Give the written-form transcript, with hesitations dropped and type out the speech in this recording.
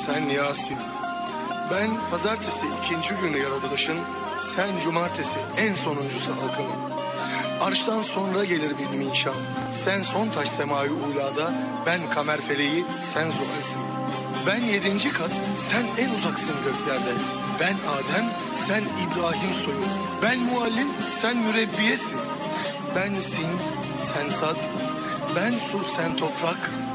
sen Yasin. Ben pazartesi ikinci günü yaratılışın, sen cumartesi en sonuncusu halkının. Arştan sonra gelir benim inşam. Sen son taş semai ulada, ben kamer feleği, sen zuhalsin. Ben 7. kat, sen en uzaksın göklerde. Ben Adem, sen İbrahim soyu. Ben muallim, sen mürebbiyesin. Ben sin, sen sad, ben su, sen toprak.